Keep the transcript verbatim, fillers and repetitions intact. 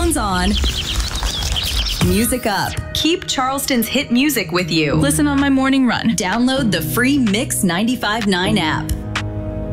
Headphones on. Music up. Keep Charleston's hit music with you. Listen on my morning run. Download the free Mix ninety-five point nine app.